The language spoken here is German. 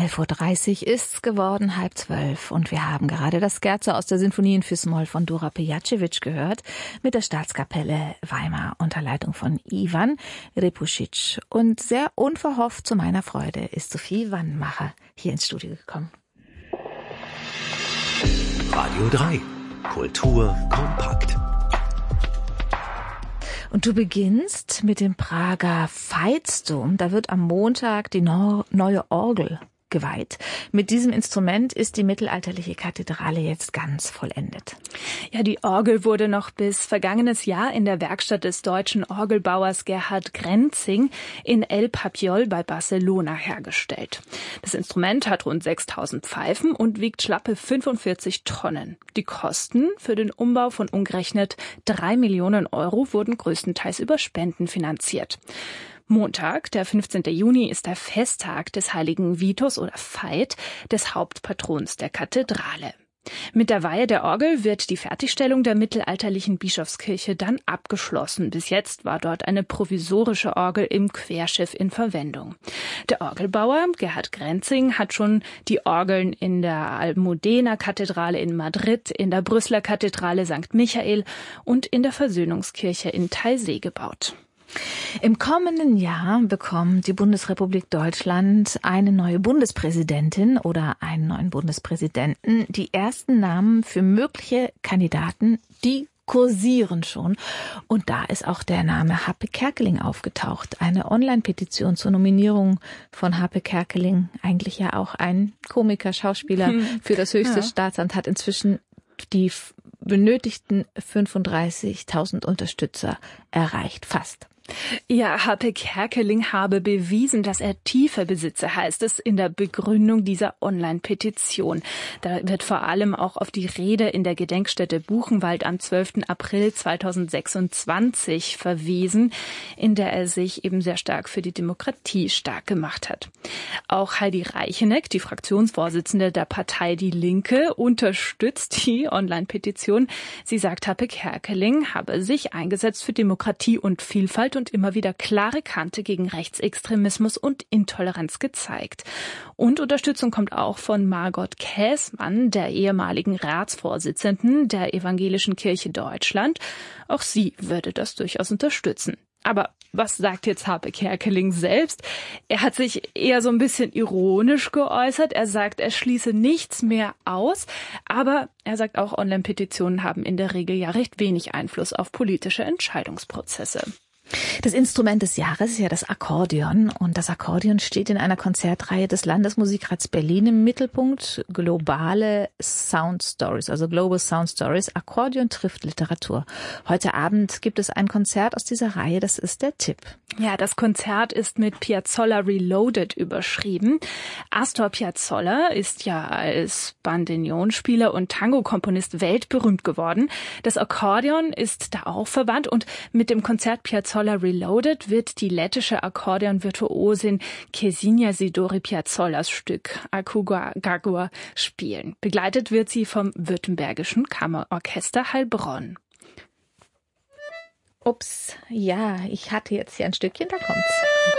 11:30 Uhr ist's geworden, 11:30 und wir haben gerade das Scherzo aus der Sinfonie in Fis-Moll von Dora Pejacevic gehört mit der Staatskapelle Weimar unter Leitung von Ivan Repusic. Und sehr unverhofft zu meiner Freude ist Sophie Wannmacher hier ins Studio gekommen. Radio 3. Kultur kompakt. Und du beginnst mit dem Prager Veitsdom. Da wird am Montag die neue Orgel geweiht. Mit diesem Instrument ist die mittelalterliche Kathedrale jetzt ganz vollendet. Ja, die Orgel wurde noch bis vergangenes Jahr in der Werkstatt des deutschen Orgelbauers Gerhard Grenzing in El Papiol bei Barcelona hergestellt. Das Instrument hat rund 6000 Pfeifen und wiegt schlappe 45 Tonnen. Die Kosten für den Umbau von umgerechnet 3 Millionen Euro wurden größtenteils über Spenden finanziert. Montag, der 15. Juni, ist der Festtag des heiligen Vitus oder Veit, des Hauptpatrons der Kathedrale. Mit der Weihe der Orgel wird die Fertigstellung der mittelalterlichen Bischofskirche dann abgeschlossen. Bis jetzt war dort eine provisorische Orgel im Querschiff in Verwendung. Der Orgelbauer Gerhard Grenzing hat schon die Orgeln in der Almudena-Kathedrale in Madrid, in der Brüsseler Kathedrale St. Michael und in der Versöhnungskirche in Taizé gebaut. Im kommenden Jahr bekommt die Bundesrepublik Deutschland eine neue Bundespräsidentin oder einen neuen Bundespräsidenten. Die ersten Namen für mögliche Kandidaten, die kursieren schon. Und da ist auch der Name Happe Kerkeling aufgetaucht. Eine Online-Petition zur Nominierung von Happe Kerkeling, eigentlich ja auch ein Komiker, Schauspieler für das höchste Staatsamt, hat inzwischen die benötigten 35.000 Unterstützer erreicht. Fast. Ja, Happe Kerkeling habe bewiesen, dass er tiefe besitze, heißt es in der Begründung dieser Online-Petition. Da wird vor allem auch auf die Rede in der Gedenkstätte Buchenwald am 12. April 2026 verwiesen, in der er sich eben sehr stark für die Demokratie stark gemacht hat. Auch Heidi Reicheneck, die Fraktionsvorsitzende der Partei Die Linke, unterstützt die Online-Petition. Sie sagt, Happe Kerkeling habe sich eingesetzt für Demokratie und Vielfalt und immer wieder klare Kante gegen Rechtsextremismus und Intoleranz gezeigt. Und Unterstützung kommt auch von Margot Käßmann, der ehemaligen Ratsvorsitzenden der Evangelischen Kirche Deutschland. Auch sie würde das durchaus unterstützen. Aber was sagt jetzt Happe Kerkeling selbst? Er hat sich eher so ein bisschen ironisch geäußert. Er sagt, er schließe nichts mehr aus. Aber er sagt auch, Online-Petitionen haben in der Regel ja recht wenig Einfluss auf politische Entscheidungsprozesse. Das Instrument des Jahres ist ja das Akkordeon und das Akkordeon steht in einer Konzertreihe des Landesmusikrats Berlin im Mittelpunkt. Globale Sound Stories, also Global Sound Stories. Akkordeon trifft Literatur. Heute Abend gibt es ein Konzert aus dieser Reihe, das ist der Tipp. Ja, das Konzert ist mit Piazzolla Reloaded überschrieben. Astor Piazzolla ist ja als Bandeneonspieler und Tango-Komponist weltberühmt geworden. Das Akkordeon ist da auch verwandt und mit dem Konzert Piazzolla Reloaded wird die lettische Akkordeon-Virtuosin Ksenia Sidori Piazzolas Stück Akuga Gagua spielen. Begleitet wird sie vom Württembergischen Kammerorchester Heilbronn. Ups, ja, ich hatte jetzt hier ein Stückchen, da kommt's.